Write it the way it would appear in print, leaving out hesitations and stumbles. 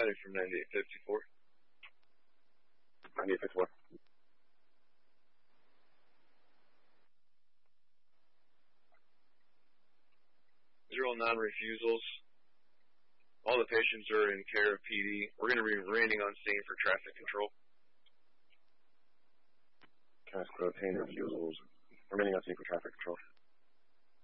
responding from 9854. 9854. 0 non-refusals. All the patients are in care of PD. We're going to be remaining on scene for traffic control. Cast 10 refusals. Remaining on scene for traffic control.